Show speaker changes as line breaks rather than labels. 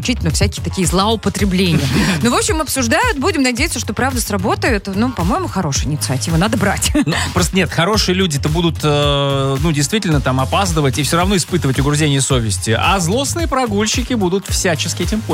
исключительно всякие такие злоупотребления. Ну, в общем, обсуждают, будем надеяться, что правда сработает. Ну, по-моему, хорошая инициатива, надо брать.
Ну, просто нет, хорошие люди-то будут, действительно там опаздывать и все равно испытывать угрызение совести, а злостные прогульщики будут всячески этим пользоваться.